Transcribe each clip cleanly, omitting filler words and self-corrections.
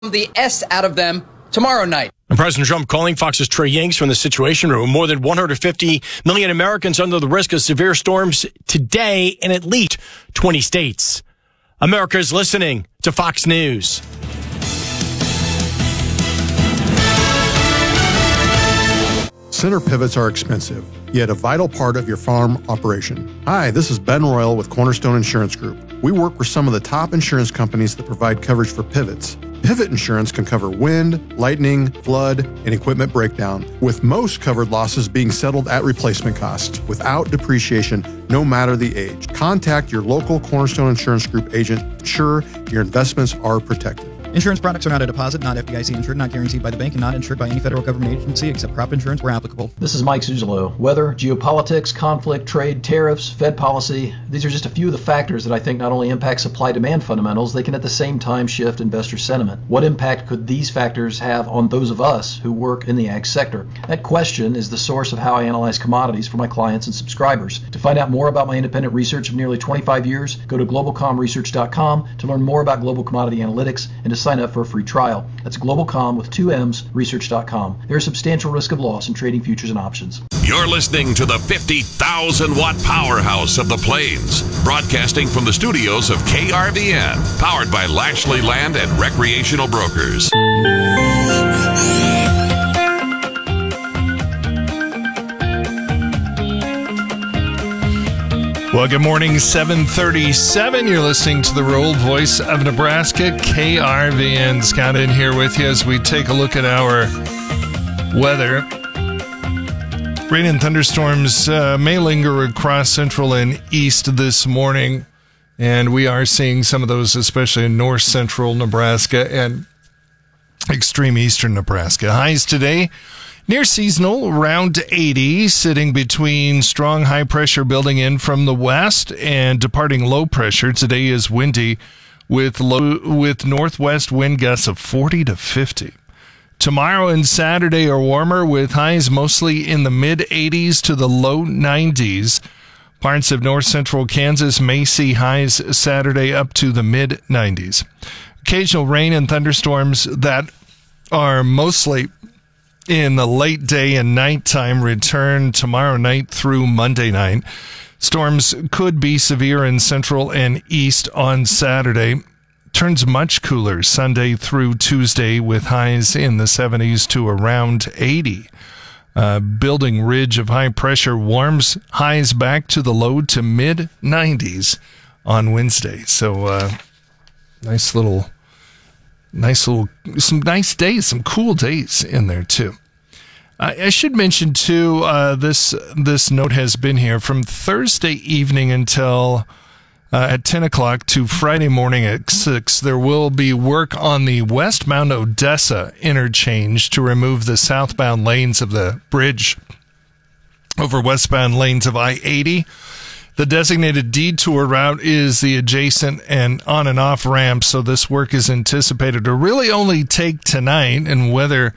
the S out of them tomorrow night. And President Trump calling Fox's Trey Yanks from the Situation Room. More than 150 million Americans under the risk of severe storms today in at least 20 states. America is listening to Fox News. Center pivots are expensive, yet a vital part of your farm operation. Hi, this is Ben Royal with Cornerstone Insurance Group. We work with some of the top insurance companies that provide coverage for pivots. Pivot insurance can cover wind, lightning, flood, and equipment breakdown, with most covered losses being settled at replacement cost, without depreciation, no matter the age. Contact your local Cornerstone Insurance Group agent to ensure your investments are protected. Insurance products are not a deposit, not FDIC insured, not guaranteed by the bank, and not insured by any federal government agency except crop insurance where applicable. This is Mike Zuzolo. Weather, geopolitics, conflict, trade, tariffs, Fed policy. These are just a few of the factors that I think not only impact supply-demand fundamentals, they can at the same time shift investor sentiment. What impact could these factors have on those of us who work in the ag sector? That question is the source of how I analyze commodities for my clients and subscribers. To find out more about my independent research of nearly 25 years, go to globalcomresearch.com to learn more about global commodity analytics and to sign up for a free trial. That's globalcom with 2 M's research.com. There's substantial risk of loss in trading futures and options. You're listening to the 50,000 watt powerhouse of the Plains, broadcasting from the studios of KRVN, powered by Lashley Land and Recreational Brokers. Well, good morning, 7:37. You're listening to the Rural Voice of Nebraska, KRVN. Scott in here with you as we take a look at our weather. Rain and thunderstorms may linger across central and east this morning, and we are seeing some of those, especially in north central Nebraska and extreme eastern Nebraska. Highs today near seasonal, around 80, sitting between strong high pressure building in from the west and departing low pressure. Today is windy with northwest wind gusts of 40 to 50. Tomorrow and Saturday are warmer with highs mostly in the mid-80s to the low 90s. Parts of north central Kansas may see highs Saturday up to the mid-90s. Occasional rain and thunderstorms that are mostly in the late day and nighttime return tomorrow night through Monday night. Storms could be severe in central and east on Saturday. Turns much cooler Sunday through Tuesday with highs in the 70s to around 80. Building ridge of high pressure warms highs back to the low to mid 90s on Wednesday. So some nice days, some cool days in there too. I should mention too, this note has been here from Thursday evening until at 10 o'clock to Friday morning at 6. There will be work on the westbound Odessa interchange to remove the southbound lanes of the bridge over westbound lanes of I-80. The designated detour route is the adjacent and on and off ramp, so this work is anticipated to really only take tonight and weather,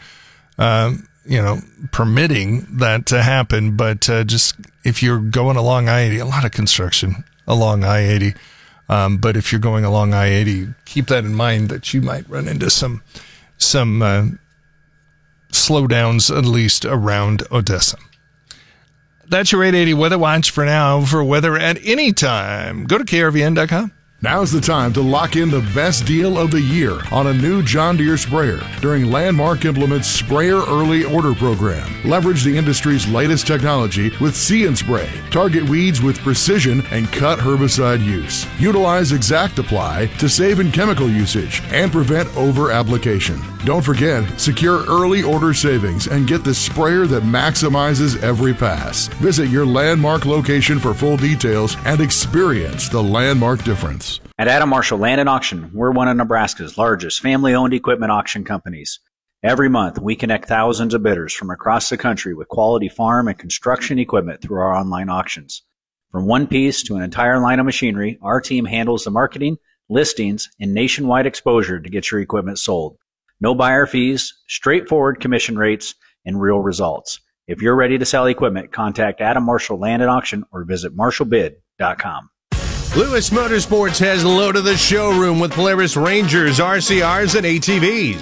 permitting that to happen. But just if you're going along I-80, a lot of construction along I-80. But if you're going along I-80, keep that in mind that you might run into some slowdowns, at least around Odessa. That's your 880 Weather Watch for now. For weather at any time, go to krvn.com. Now's the time to lock in the best deal of the year on a new John Deere sprayer during Landmark Implement's Sprayer Early Order Program. Leverage the industry's latest technology with See and Spray. Target weeds with precision and cut herbicide use. Utilize Exact Apply to save in chemical usage and prevent over-application. Don't forget, secure early order savings and get the sprayer that maximizes every pass. Visit your Landmark location for full details and experience the Landmark difference. At Adam Marshall Land and Auction, we're one of Nebraska's largest family-owned equipment auction companies. Every month, we connect thousands of bidders from across the country with quality farm and construction equipment through our online auctions. From one piece to an entire line of machinery, our team handles the marketing, listings, and nationwide exposure to get your equipment sold. No buyer fees, straightforward commission rates, and real results. If you're ready to sell equipment, contact Adam Marshall Land and Auction or visit marshallbid.com. Lewis Motorsports has loaded the showroom with Polaris Rangers, RCRs, and ATVs.